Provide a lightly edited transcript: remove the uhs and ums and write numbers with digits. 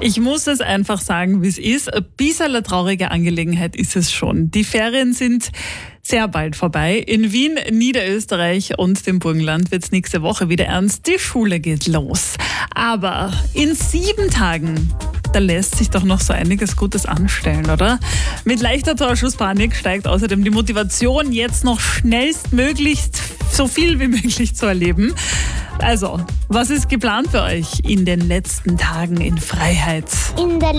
Ich muss es einfach sagen, wie es ist. Ein bisschen eine traurige Angelegenheit ist es schon. Die Ferien sind sehr bald vorbei. In Wien, Niederösterreich und dem Burgenland wird es nächste Woche wieder ernst. Die Schule geht los. Aber in 7 Tagen, da lässt sich doch noch so einiges Gutes anstellen, oder? Mit leichter Torschusspanik steigt außerdem die Motivation, jetzt noch schnellstmöglichst so viel wie möglich zu erleben. Also, was ist geplant für euch in den letzten Tagen in Freiheit? In der